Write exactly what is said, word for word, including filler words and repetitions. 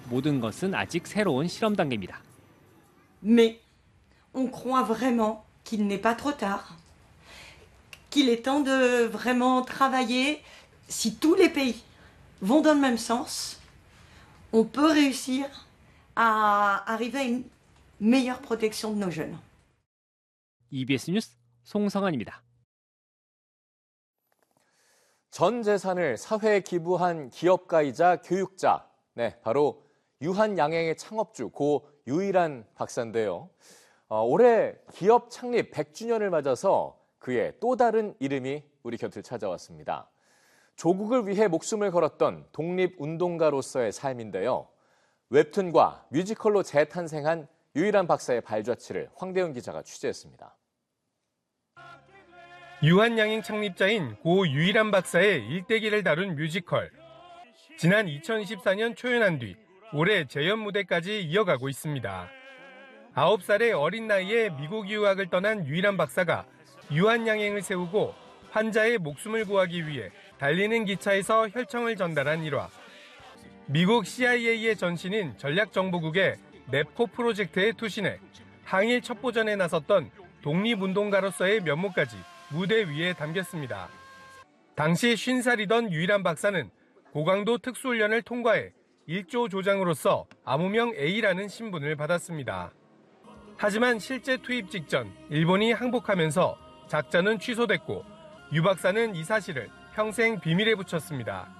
모든 것은 아직 새로운 실험 단계입니다. Mais on croit vraiment qu'il n'est pas trop tard. Qu'il est temps de vraiment travailler. Si tous les pays vont dans le même sens, on peut réussir à arriver à une meilleure protection de nos jeunes. 이비에스 뉴스 송성환입니다. 전 재산을 사회에 기부한 기업가이자 교육자, 네, 바로 유한양행의 창업주 고 유일한 박사인데요. 어, 올해 기업 창립 백 주년을 맞아서 그의 또 다른 이름이 우리 곁을 찾아왔습니다. 조국을 위해 목숨을 걸었던 독립운동가로서의 삶인데요. 웹툰과 뮤지컬로 재탄생한 유일한 박사의 발자취를 황대훈 기자가 취재했습니다. 유한양행 창립자인 고 유일한 박사의 일대기를 다룬 뮤지컬. 지난 이천이십사 년 초연한 뒤 올해 재연 무대까지 이어가고 있습니다. 아홉 살의 어린 나이에 미국 유학을 떠난 유일한 박사가 유한양행을 세우고 환자의 목숨을 구하기 위해 달리는 기차에서 혈청을 전달한 일화. 미국 씨아이에이의 전신인 전략정보국의 넵코 프로젝트에 투신해 항일 첩보전에 나섰던 독립운동가로서의 면모까지 무대 위에 담겼습니다. 당시 쉰 살이던 유일한 박사는 고강도 특수훈련을 통과해 일조 조장으로서 암호명 A라는 신분을 받았습니다. 하지만 실제 투입 직전 일본이 항복하면서 작전은 취소됐고 유 박사는 이 사실을 평생 비밀에 붙였습니다.